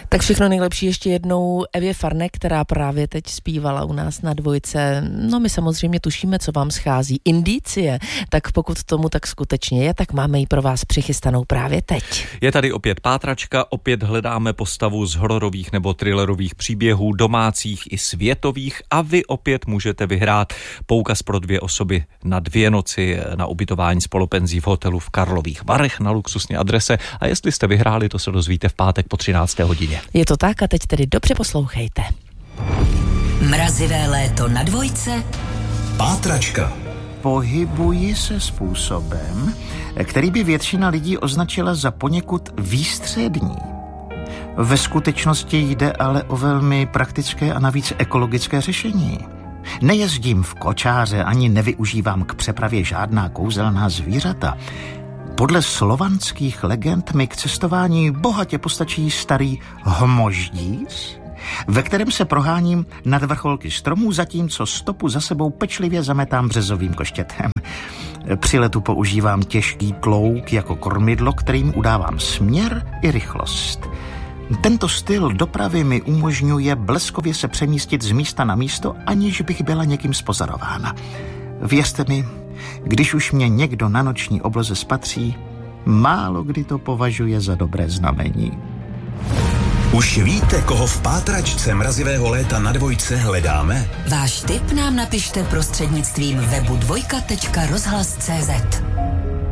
Tak všechno nejlepší ještě jednou Evě Farné, která právě teď zpívala u nás na Dvojce. No my samozřejmě tušíme, co vám schází. Indicie. Tak pokud tomu tak skutečně je, tak máme ji pro vás přichystanou právě teď. Je tady opět pátračka, opět hledáme postavu z hororových nebo thrillerových příběhů, domácích i světových, a vy opět můžete vyhrát poukaz pro 2 osoby na 2 noci na ubytování spolupenzí v hotelu v Karlových Varech na luxusní adrese. A jestli jste vyhráli, to se dozvíte v pátek po 13. hodině. Je to tak a teď tedy dobře poslouchejte. Mrazivé léto na Dvojce. Pátračka. Pohybuji se způsobem, který by většina lidí označila za poněkud výstřední. Ve skutečnosti jde ale o velmi praktické a navíc ekologické řešení. Nejezdím v kočáře ani nevyužívám k přepravě žádná kouzelná zvířata. Podle slovanských legend mi k cestování bohatě postačí starý hmoždíř, ve kterém se proháním nad vrcholky stromů, zatímco stopu za sebou pečlivě zametám březovým koštětem. Při letu používám těžký klouk jako kormidlo, kterým udávám směr i rychlost. Tento styl dopravy mi umožňuje bleskově se přemístit z místa na místo, aniž bych byla někým zpozorována. Věřte mi, když už mě někdo na noční obloze spatří, málo kdy to považuje za dobré znamení. Už víte, koho v pátračce mrazivého léta na Dvojce hledáme? Váš tip nám napište prostřednictvím webu dvojka.rozhlas.cz.